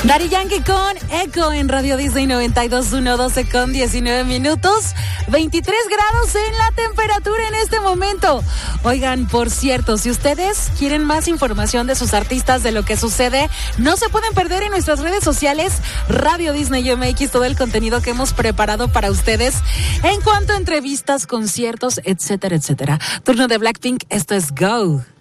Daddy Yankee con Echo en Radio Disney 92.1, 12 con 19 minutos, 23 grados en la temperatura en este momento. Oigan, por cierto, si ustedes quieren más información de sus artistas, de lo que sucede, no se pueden perder en nuestras redes sociales, Radio Disney MX, todo el contenido que hemos preparado para ustedes en cuanto a entrevistas, conciertos, etcétera, etcétera. Turno de Blackpink, esto es Go.